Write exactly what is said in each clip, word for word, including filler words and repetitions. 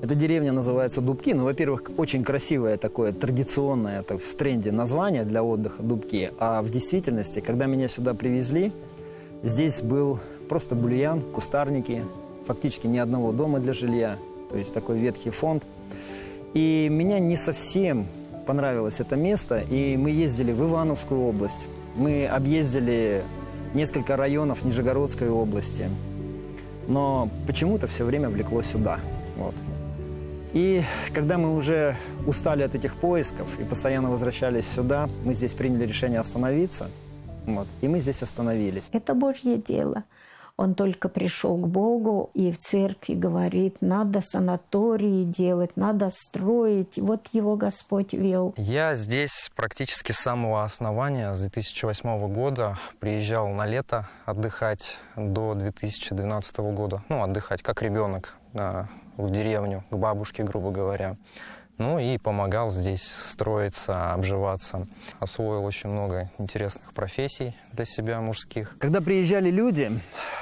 Эта деревня называется Дубки. Ну, во-первых, очень красивое такое традиционное, это в тренде название для отдыха Дубки. А в действительности, когда меня сюда привезли, здесь был просто бульян, кустарники, фактически ни одного дома для жилья. То есть такой ветхий фонд. И меня не совсем понравилось это место. И мы ездили в Ивановскую область. Мы объездили несколько районов Нижегородской области. Но почему-то все время влекло сюда. Вот. И когда мы уже устали от этих поисков и постоянно возвращались сюда, мы здесь приняли решение остановиться. Вот, и мы здесь остановились. Это Божье дело. Он только пришел к Богу и в церкви говорит, надо санатории делать, надо строить. Вот его Господь вел. Я здесь практически с самого основания, с две тысячи восьмого года, приезжал на лето отдыхать до две тысячи двенадцатого года. Ну, отдыхать как ребенок в деревню, к бабушке, грубо говоря. Ну и помогал здесь строиться, обживаться. Освоил очень много интересных профессий для себя, мужских. Когда приезжали люди,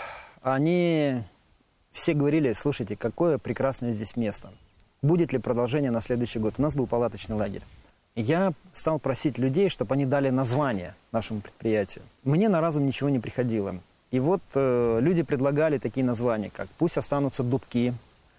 они все говорили, слушайте, какое прекрасное здесь место. Будет ли продолжение на следующий год? У нас был палаточный лагерь. Я стал просить людей, чтобы они дали название нашему предприятию. Мне на разум ничего не приходило. И вот э, люди предлагали такие названия, как «Пусть останутся Дубки»,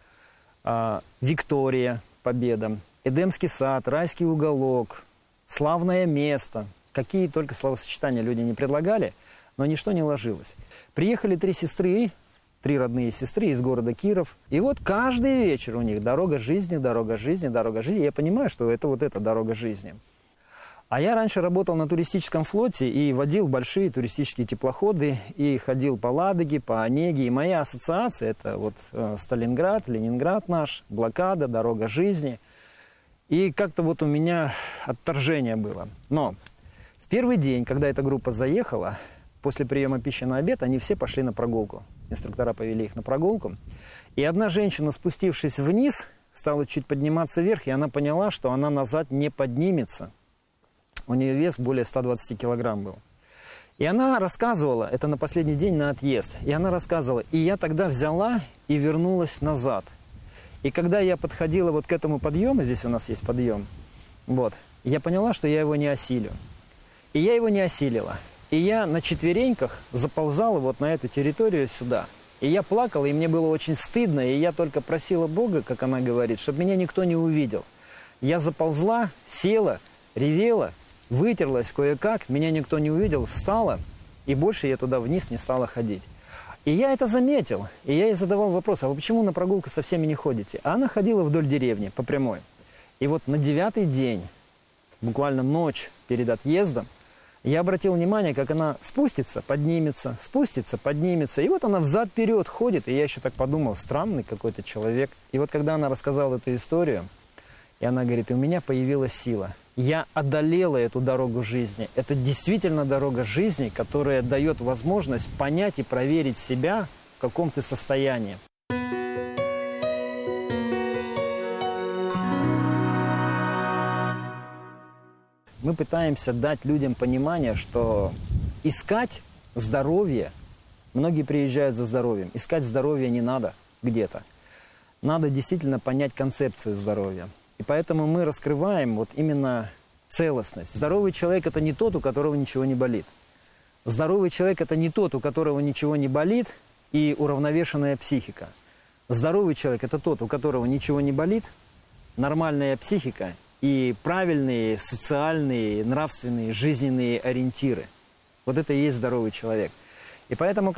э, «Виктория», «Победа», «Эдемский сад», «Райский уголок», «Славное место». Какие только словосочетания люди не предлагали, но ничто не ложилось. Приехали три сестры, три родные сестры из города Киров. И вот каждый вечер у них дорога жизни, дорога жизни, дорога жизни. Я понимаю, что это вот эта дорога жизни. А я раньше работал на туристическом флоте и водил большие туристические теплоходы, и ходил по Ладоге, по Онеге. И моя ассоциация – это вот э, Сталинград, Ленинград наш, блокада, дорога жизни. И как-то вот у меня отторжение было. Но в первый день, когда эта группа заехала, после приема пищи на обед, они все пошли на прогулку. Инструктора повели их на прогулку. И одна женщина, спустившись вниз, стала чуть подниматься вверх, и она поняла, что она назад не поднимется. У нее вес более ста двадцати килограмм был. И она рассказывала, это на последний день на отъезд, и она рассказывала, и я тогда взяла и вернулась назад. И когда я подходила вот к этому подъему, здесь у нас есть подъем, вот, я поняла, что я его не осилю. И я его не осилила. И я на четвереньках заползала вот на эту территорию сюда. И я плакала, и мне было очень стыдно, и я только просила Бога, как она говорит, чтобы меня никто не увидел. Я заползла, села, ревела, вытерлась кое-как, меня никто не увидел, встала, и больше я туда вниз не стала ходить. И я это заметил, и я ей задавал вопрос, а вы почему на прогулку со всеми не ходите? А она ходила вдоль деревни, по прямой. И вот на девятый день, буквально ночь перед отъездом, я обратил внимание, как она спустится, поднимется, спустится, поднимется. И вот она взад-вперед ходит, и я еще так подумал, странный какой-то человек. И вот когда она рассказала эту историю, и она говорит, у меня появилась сила. Я одолела эту дорогу жизни. Это действительно дорога жизни, которая дает возможность понять и проверить себя, в каком ты состоянии. Мы пытаемся дать людям понимание, что искать здоровье, многие приезжают за здоровьем, искать здоровье не надо где-то. Надо действительно понять концепцию здоровья. И поэтому мы раскрываем вот именно целостность. Здоровый человек – это не тот, у которого ничего не болит. Здоровый человек – это не тот, у которого ничего не болит и уравновешенная психика. Здоровый человек – это тот, у которого ничего не болит, нормальная психика и правильные социальные, нравственные, жизненные ориентиры. Вот это и есть здоровый человек. И поэтому...